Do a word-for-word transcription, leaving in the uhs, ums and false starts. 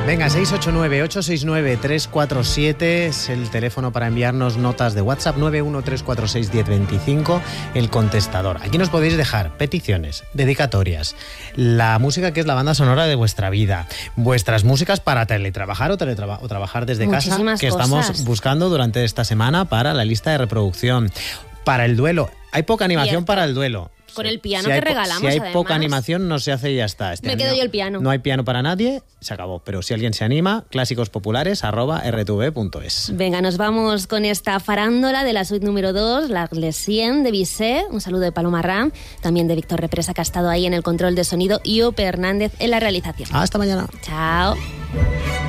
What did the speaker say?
Venga, seis ocho nueve, ocho seis nueve, tres cuatro siete es el teléfono para enviarnos notas de WhatsApp, nueve uno tres cuatro seis, uno cero dos cinco, el contestador. Aquí nos podéis dejar peticiones, dedicatorias, la música que es la banda sonora de vuestra vida, vuestras músicas para teletrabajar o, teletraba- o trabajar desde Muchísimas casa, que cosas. estamos buscando durante esta semana para la lista de reproducción. Para el duelo, hay poca animación Cierto. para el duelo. Con Sí. el piano Si hay que po- regalamos, Si hay además. poca animación, no se hace y ya está. Este Me año quedo yo el piano. No hay piano para nadie, se acabó. Pero si alguien se anima, clásicos populares arroba r t v punto es. Venga, nos vamos con esta farándula de la suite número dos, La Glessienne de Bizet. Un saludo de Paloma Ram, también de Víctor Represa, que ha estado ahí en el control de sonido, y Ope Hernández en la realización. Hasta mañana. Chao.